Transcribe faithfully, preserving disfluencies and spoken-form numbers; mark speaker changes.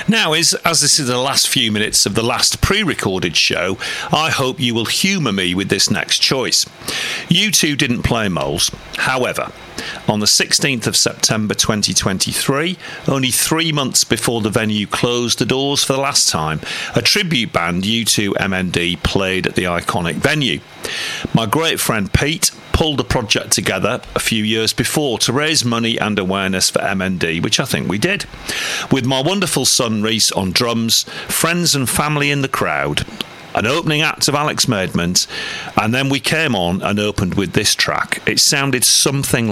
Speaker 1: Now, is, as this is the last few minutes of the last pre-recorded show, I hope you will humour me with this next choice. U two didn't play Moles. However, on the sixteenth of September twenty twenty-three, only three months before the venue closed the doors for the last time, a tribute band, U two M N D, played at the iconic venue. My great friend Pete pulled the project together a few years before to raise money and awareness for M N D, which I think we did. With my wonderful son Reese on drums, friends and family in the crowd, an opening act of Alex Maidment, and then we came on and opened with this track. It sounded something